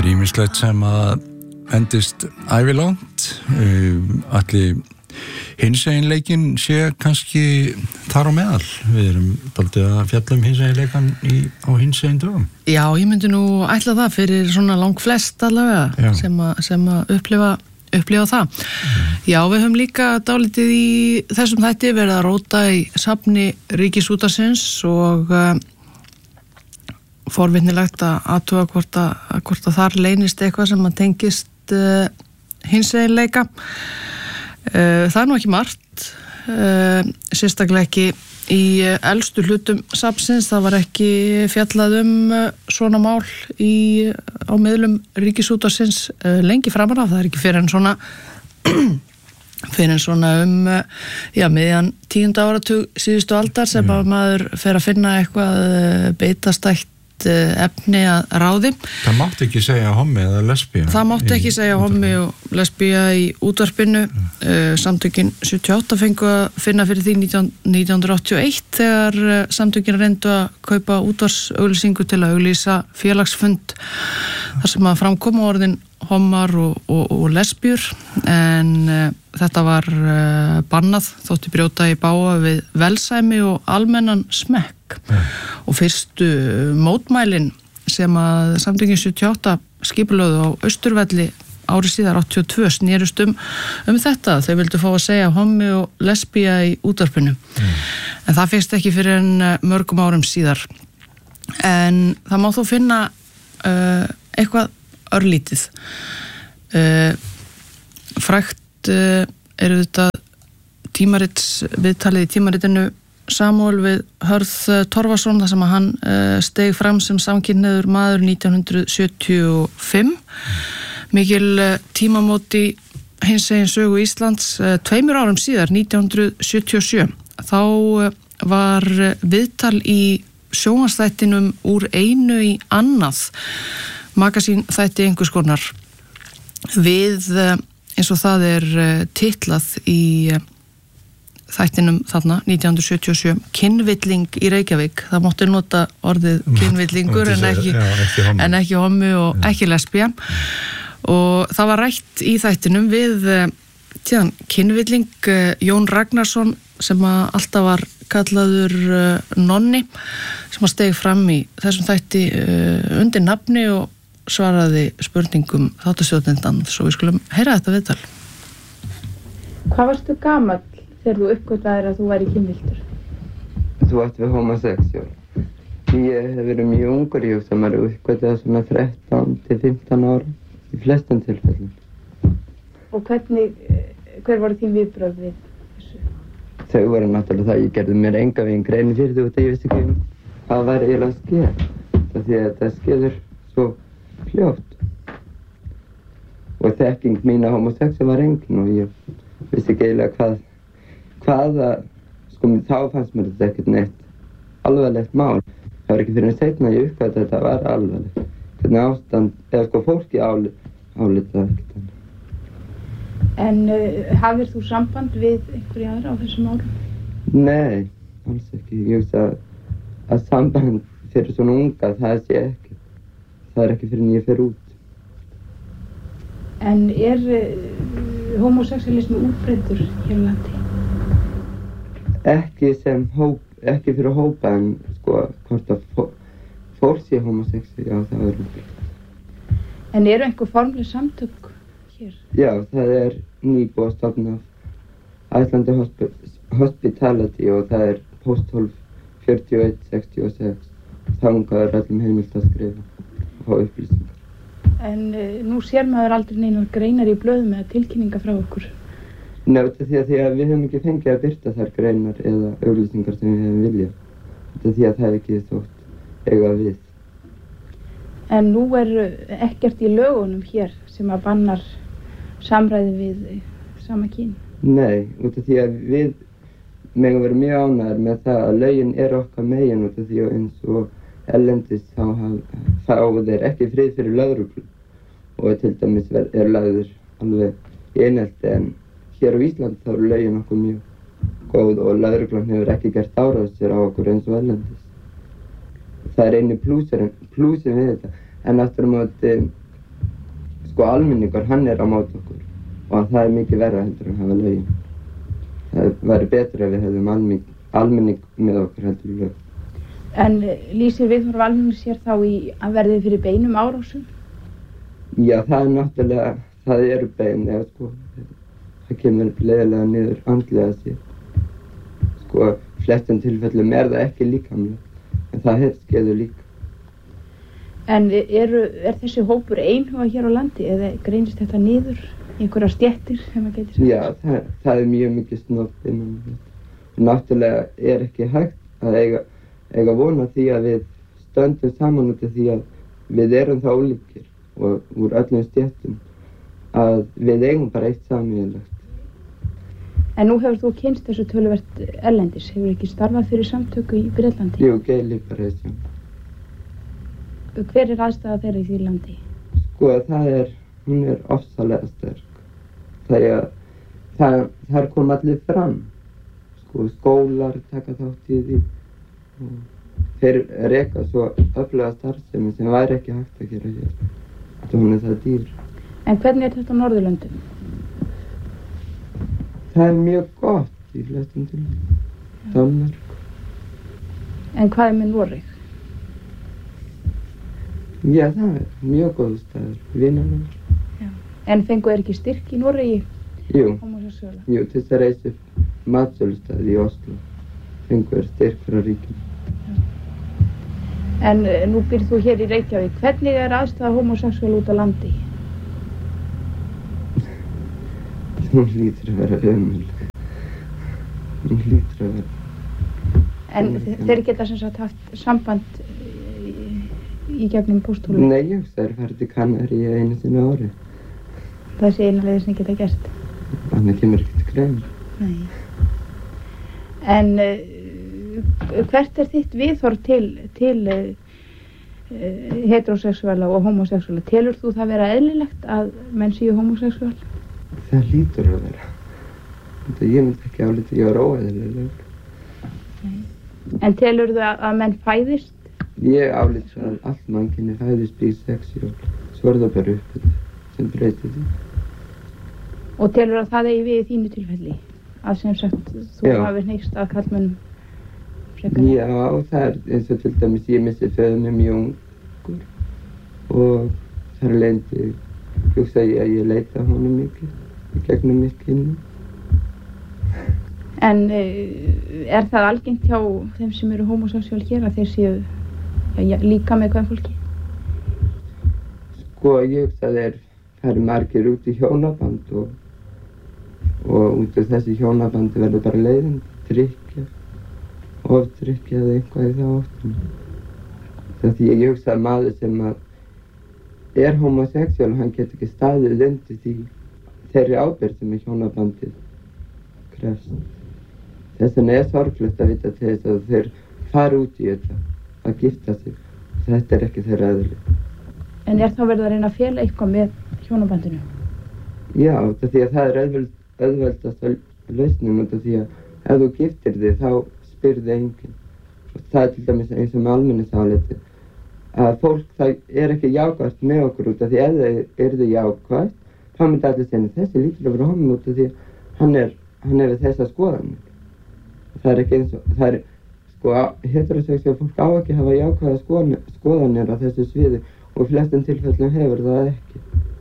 Það ýmislegt sem að endist ævilangt. Allir hinseginleikin sé kannski þar á meðal. Við erum dálítið að fjalla hinseginleikan á hinsegin dögum. Já, ég myndi nú ætla það fyrir svona langflest allavega sem að upplifa það. Já, við höfum líka dálítið í þessum þætti verið að róta í safni Ríkisútvarpsins og forvitnilegt að athuga hvort að þar leynist eitthvað sem að tengist hinseginleika. Það er nú ekki margt, sérstaklega ekki í elstu hlutum safnsins. Það var ekki fjallað svona mál á miðlum Ríkisútvarpsins lengi framan af. Það er ekki fyrir en svona miðjan 10. áratug síðustu aldar sem að maður fer að finna eitthvað beitastætt efni að ráði. Það mátti ekki segja hommi eða lesbía. Það mátti ekki segja hommi og lesbía í útvarpinu. Samtökin 78 fengu að finna fyrir því 1981 þegar samtökin reyndu að kaupa útvarpsauglýsingu til að auglýsa félagsfund þar sem að framkoma orðin hommar og lesbjur, en þetta var bannað, þótti brjóta í bága við velsæmi og almennan smekk. Og fyrstu mótmælin sem að samtökin 78 skipulögðu á Austurvelli árið síðar 82 snerust þetta. Þau vildu fá að segja hommi og lesbía í útvarpinu. En það fyrst ekki fyrir en mörgum árum síðar. En það má þó finna eitthvað örlítið. Frægt eru þetta viðtalið í tímaritinu Samúel við Hörð Torfason, þar sem að hann steig fram sem samkynhneigður maður 1975. Mikil tímamóti hinsegin sögu Íslands. 2 árum síðar, 1977, þá var viðtal í sjónvarpsþættinum Úr einu í annað, magasín þætti einhvers konar, við, eins og það er titlað í þættinum þarna 1977, kynvilling í Reykjavík. Það mátti nota orðið kynvillingur en ekki hommi og ekki lesbía. Og það var rætt í þættinum við kynvilling Jón Ragnarsson, sem að alltaf var kallaður Nonni, sem að steig fram í þessum þætti undir nafni og svaraði spurningum þáttastjórnendan, svo við skulum heyra þetta viðtal. Hvað varstu gamall þegar þú uppgötvaðir að þú væri kynviltur? Þú átt við homosexuál. Ég hef verið mjög ungur, ég sem er uppgötvað svona 13 til 15 ára í flestum tilfellum. Og hver voru þín viðbrögð við þessu? Þau voru náttúrulega það, ég gerði mér enga veginn grein fyrir því og ég vissi ekki hvað væri eiginlega að ske. Því að það skeður svo fljótt. Og þekking mín á homosexuál var engin og ég vissi ekki eiginlega hvaða, þá fannst mér þetta ekkert neitt alvarlegt mál. Það var ekki fyrir en seinna ég uppgötvaði að þetta var alvarlegt. Hvernig ástand, eða fólki álita ekkert annað. En hafðir þú samband við einhverja aðra á þessum árum? Nei, alls ekki. Ég hugsa að samband fyrir svona unga, það sé ekki. Það er ekki fyrir en ég fer út. En er homosexualismi útbreiddur hér á landi? Ekki ekki fyrir hópa, en hvort að fólk sé homosexuál, já, það er útbreitt. En eru einhver formleg samtök hér? Já, það er nýbúið að stofna Icelandic Hospitality og það er Pósthólf 4166. Þangað er öllum heimilt að skrifa og fá upplýsingar. En nú sér maður aldrei neinar greinar í blöðum eða tilkynningar frá okkur? Nei, því að við höfum ekki fengið að birta þær greinar eða auglýsingar sem við hefum viljað. Því að það er ekki þótt eiga við. En nú er ekkert í lögunum hér sem að bannar samræði við sama kyn? Nei, því að við megum vera mjög ánægðir með það að lögin er okkar megin, því að eins og erlendis þá þeir ekki frið fyrir lögreglu og til dæmis lagður alveg í einelti, en hér á Íslandi þá eru lögin okkur mjög góð og lögreglan hefur ekki gert árásir á okkur eins og erlendis. Það er einu plúsin við þetta, en aftur á móti sko almenningur, hann á móti okkur og það mikið verra heldur en hafa lögin. Það væri betra ef við hefðum almenning með okkur heldur í lög. En lýsir viðhorf almennings sér þá í að verði fyrir beinum árásum? Já, það náttúrulega, það eru bein, eða sko, það kemur leiðilega niður andlega sér. Sko, flestum tilfellum það ekki líkamlega, en það skeður líka. En er þessi hópur einhuga hér á landi eða greinist þetta niður í einhverjar stéttir, sem maður getur sagt? Já, það mjög mikið snobb innan þetta. Náttúrulega ekki hægt að eiga vona því að við stöndum saman út af því að við erum það ólíkir og úr öllum stéttum að við eigum bara eitt sameiginlegt. En nú hefur þú kynnst þessu töluvert erlendis, hefur ekki starfað fyrir samtöku í Bretlandi? Jú, Gay Liberation. Hver aðstæða þeirra í því landi? Sko, hún ofsalega sterk. Þar kom allir fram. Sko, skólar taka þátt í því og þeir reka svo öfluga starfsemi sem væri ekki hægt að gera hér. Hún það dýr. En hvernig þetta á Norðurlöndum? Það mjög gott í flestum tilfellum. Danmörk. En hvað með Noreg? Já, það mjög góð staður, vinarlegur. En fengu ekki styrk í Noregi? Jú, til þess að reisa upp matsölustaði í Oslo. Fengu styrk frá ríkinu. En nú býrð þú hér í Reykjavík. Hvernig aðstæða homosexuál út á landi? Hún hlýtur að vera ömurleg. Hún hlýtur að vera. En þeir geta sem sagt haft samband í gegnum pósthólum? Nei, þær farið til Kanarí einu sinni á ári. Það sé eina leiðir sem geta gert? Þannig kemur ekki til greina. Nei. En hvert þitt viðhorf til heterosexuála og homosexuála? Telur þú það vera eðlilegt að menn séu homosexuál? Það hlýtur að vera. Ég myndi ekki álita, ég var óeðlilegur. En telur þú að menn fæðist? Ég álita að allt mannkynið fæðist bisexuál. Svo það bara upp sem breytir því. Og telur að það eigi við í þínu tilfelli? Að sem sagt, þú hafi hneigst að karlmönnum frekar? Já, það eins og til dæmis ég missi föður mig mjög ungur og þar leindi hugsa ég að ég leita honum mikið í gegnum mitt kynni. En það algengt hjá þeim sem eru homosexuál hér að þeir séu líka með kvenfólki? Sko, ég hugsa að þeir færi margir út í hjónaband og út af þessi hjónabandi verður bara leiðin, drykkja, ofdrykkja eða eitthvað í það áttum. Því ég hugsa að maður sem að homosexuál, hann getur ekki staðið undir þeirri ábyrgð sem hjónabandið krefst. Þess vegna sorglegt að vita til þess að þeir fara út í þetta, að gifta sig. Þetta ekki þeirra eðli. En þá verður að reyna að fela eitthvað með hjónabandinu? Já, því að það auðveldast lausnin út af því að ef þú giftir þig þá spyrði enginn. Það til dæmis eins og með almenningsáliti að fólk það ekki jákvæmt með okkur út af því að ef það yrði jákvæmt þá myndi allir segja þessi lítur að vera honum út af því hann við þessa skoðanir. Það ekki eins og það sko heterosexuál fólk á ekki hafa jákvæða skoðanir á þessu sviði og flestum tilfellum hefur það ekki.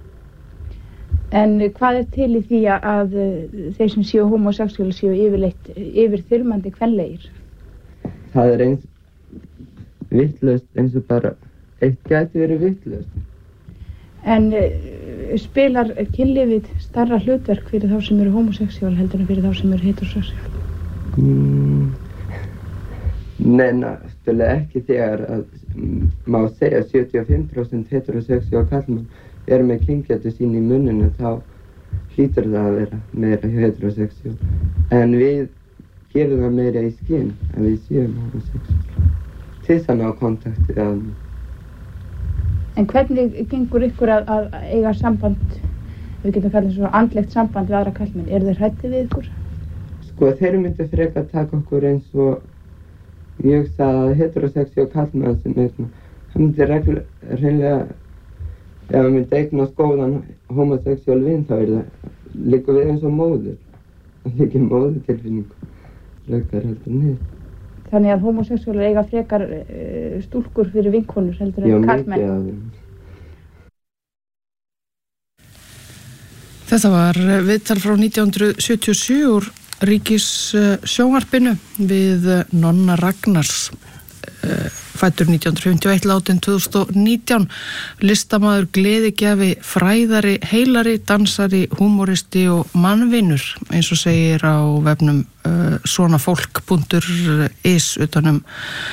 En hvað til í því að þeir sem séu homosexuál séu yfirþyrmandi kvenlegir? Það eins vitlaust eins og bara eitt gæti verið vitlaust. En spilar kynlífið stærra hlutverk fyrir þá sem eru homosexuál heldur en fyrir þá sem eru heterosexuál? Nei, náttúrulega ekki þegar að má segja 75% heterosexuál kallmenn með kyngetu sín í munninu þá hlýtur það að vera meira heterosexuál. En við gefum það meira í skinn að við séum homosexuál. Til þess að ná kontakti við aðeins. En hvernig gengur ykkur að eiga samband, við getum kallað svo andlegt samband við aðra kallmenn? Eru þeir hræddir við ykkur? Sko þeir myndu frekar taka okkur eins og ég hugsa að heterosexuál kallmenn sem hann myndi hreinlega ef maður myndi eignast góðan homosexuál vin þá það liggur við eins og móður. Það liggur móðurtilfinningu. Frekar heldur niður. Þannig að homosexuálar eiga frekar stúlkur fyrir vinkonur heldur en karlmenn. Já, mikið af þeim. Þetta var viðtal frá 1977 úr Ríkis sjónvarpinu við Nonna Ragnars, fæddur 1951, látin 2019, listamaður, gleðigjafi, fræðari, heilari, dansari, húmoristi og mannvinur, eins og segir á vefnum svonafólk.is utanum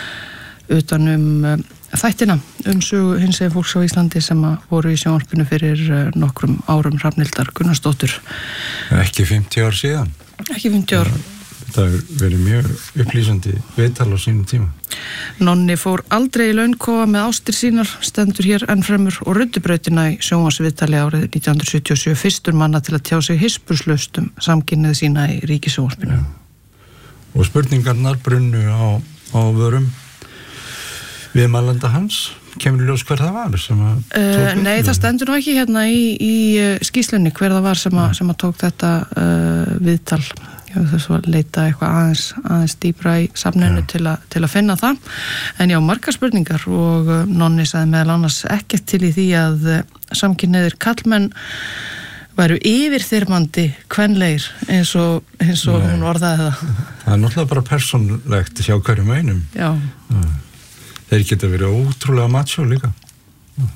þættina sögu hinsegin fólks á Íslandi sem voru í sjónvarpinu fyrir nokkrum árum. Hrafnhildar Gunnarsdóttur. Ekki 50 ár síðan. Ekki 50 ár. Það hefur verið mjög upplýsandi viðtal á sínum tíma. Nonni fór aldrei í launkofa með ástir sínar, stendur hér ennfremur og ruddubrautina í sjónvarpsviðtali árið 1977, fyrstur manna til að tjá sig hispurslaust samkynnið sína í Ríkissjónvarpinu. Og spurningarnar brunnu á vörum viðmælanda hans. Kemur í ljós hver það var sem að tók nei, það stendur nú ekki hérna í skýrslunni hver það var sem að tók þetta viðtal. Þess að leita eitthvað aðeins dýpra í safninu til að finna það. En já, margar spurningar og Nonni sagði meðal annars ekkert til í því að samkynhneigðir karlmenn væru yfirþyrmandi kvenlegir eins og hún orðaði það. Það er náttúrulega bara persónlegt hjá hverjum einum. Já. Þeir geta verið ótrúlega macho líka.